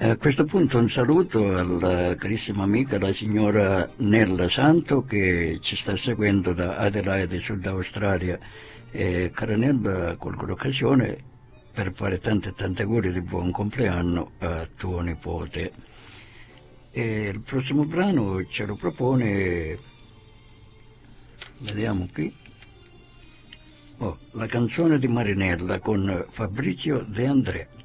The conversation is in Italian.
A questo punto un saluto alla carissima amica, la signora Nella Santo, che ci sta seguendo da Adelaide, Sud Australia. E cara Nella, colgo l'occasione per fare tante auguri di buon compleanno a tuo nipote. E il prossimo brano ce lo propone, vediamo qui, la canzone di Marinella con Fabrizio De André.